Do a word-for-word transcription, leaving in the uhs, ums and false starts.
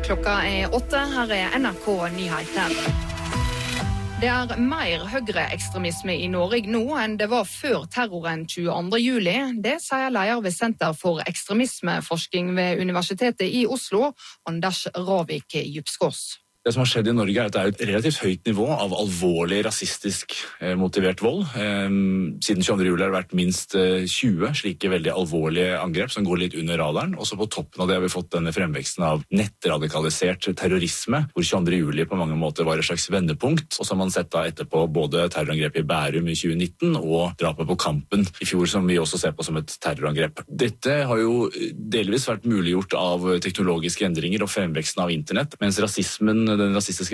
Klokka er åtte, her er N R K Nyheter. Det er mer høyreekstremisme i Norge nå enn det var før terroren tjueandre juli. Det sier leder ved Senter for ekstremismeforskning ved Universitetet i Oslo, Anders Ravik Djupskås. Det som har skjedd i Norge er at det er et relativt høyt nivå av alvorlig rasistisk eh, motivert vold. Eh, siden tjueandre juli har det vært minst eh, tjue slike veldig alvorlige angrep som går litt under radaren. Også på toppen av det har vi fått denne fremveksten av nettradikalisert terrorisme, hvor tjueandre juli på mange måter var et slags vendepunkt. Og så har man sett da etterpå både terrorangrep i Bærum i tjue nitten og drapet på Kampen i fjor, som vi også ser på som et terrorangrep. Dette har jo delvis vært muliggjort av teknologiske endringer og fremveksten av internett, mens rasismen den rasistiske